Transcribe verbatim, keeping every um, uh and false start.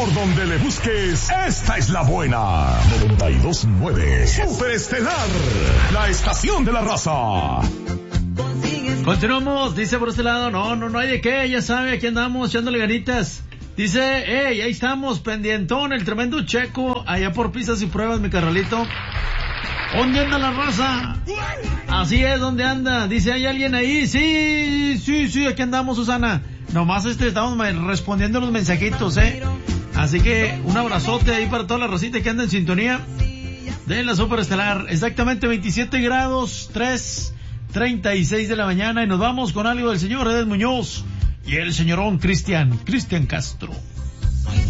Por donde le busques, esta es la buena. noventa y dos punto nueve Superestelar, la estación de la raza. Continuamos, dice por este lado, no, no, no hay de qué, ya sabe, aquí andamos echándole ganitas. Dice, hey, ahí estamos, pendientón, el tremendo Checo, allá por pistas y pruebas, mi carnalito. ¿Dónde anda la raza? Así es, ¿dónde anda? Dice, ¿hay alguien ahí? Sí, sí, sí, aquí andamos, Susana. Nomás este, estamos respondiendo los mensajitos, eh. Así que, un abrazote ahí para toda la racita que anda en sintonía de la Superestelar. Exactamente veintisiete grados, tres treinta y seis de la mañana, y nos vamos con algo del señor Edel Muñoz y el señorón Cristian, Cristian Castro.